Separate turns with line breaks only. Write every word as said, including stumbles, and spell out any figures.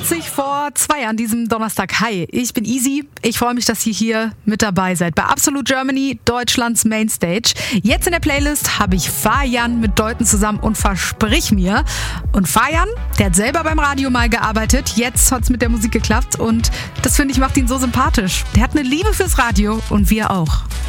zwanzig vor zwei an diesem Donnerstag. Hi, ich bin Easy. Ich freue mich, dass ihr hier mit dabei seid bei Absolute Germany, Deutschlands Mainstage. Jetzt in der Playlist habe ich Fajan mit Deuten zusammen und Versprich mir. Und Fajan, der hat selber beim Radio mal gearbeitet. Jetzt hat's mit der Musik geklappt und das finde ich macht ihn so sympathisch. Der hat eine Liebe fürs Radio und wir auch.